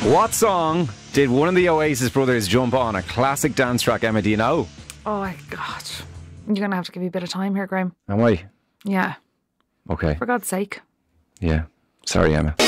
What song did one of the Oasis brothers jump on? A classic dance track, Emma, do you know? Oh my God. You're going to have to give me a bit of time here, Graham. Am I? Yeah. Okay. For God's sake. Yeah. Sorry, Emma.